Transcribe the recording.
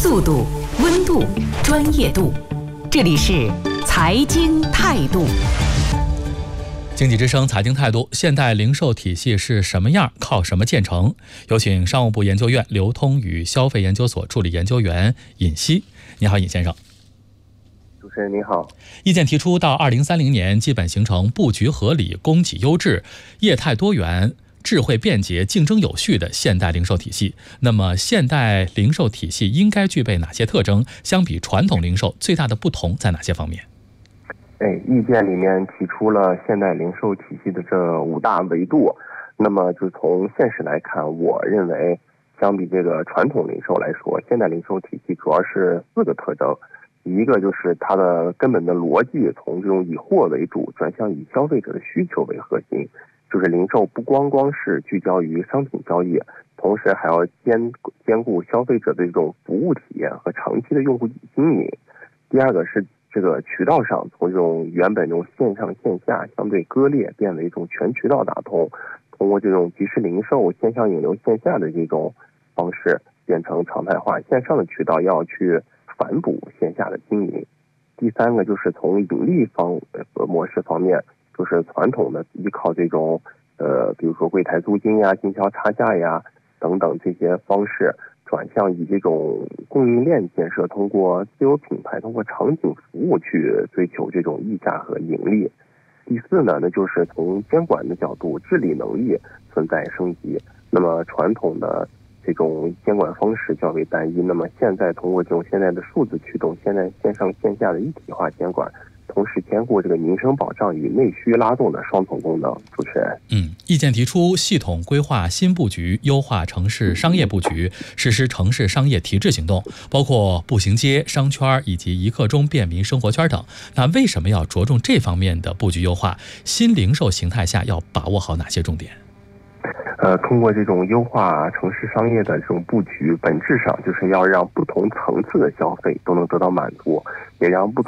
速度、温度、专业度。这里是财经态度。 经济之声财经态度，现代零售体系是什么样？靠什么建成？有请商务部研究院流通与消费研究所助理研究员尹希。你好，尹先生。 主持人您好。 意见提出，到2030年基本形成布局合理、供给优质、业态多元、智慧便捷、竞争有序的现代零售体系。那么，现代零售体系应该具备哪些特征？相比传统零售，最大的不同在哪些方面？ 意见里面提出了现代零售体系的这5大维度。那么就从现实来看，我认为相比这个传统零售来说，现代零售体系主要是4个特征。一个就是它的根本的逻辑从这种以货为主转向以消费者的需求为核心，就是零售不光是聚焦于商品交易，同时还要兼顾消费者的这种服务体验和长期的用户经营。第二个是这个渠道上，从这种原本这种线上线下相对割裂变为一种全渠道打通，通过这种即时零售线上引流线下的这种方式变成常态化，线上的渠道要去反哺线下的经营。第三个就是从盈利模式方面，就是传统的依靠这种比如说柜台租金呀、经销差价呀等等这些方式，转向以这种供应链建设，通过自有品牌，通过场景服务去追求这种溢价和盈利。第四呢，那就是从监管的角度，治理能力存在升级。那么传统的这种监管方式较为单一，那么现在通过这种现在的数字驱动，现在线上线下的一体化监管，同时兼顾这个民生保障与内需拉动的双重功能。主持人， 意见提出系统规划新布局，优化城市商业布局，实施城市商业提质行动，包括步行街、商圈以及一刻钟便民生活圈等。那为什么要着重这方面的布局优化？新零售形态下要把握好哪些重点？ 通过这种优化城市商业的这种布局，本质上就是要让不同层次的消费都能得到满足，也让不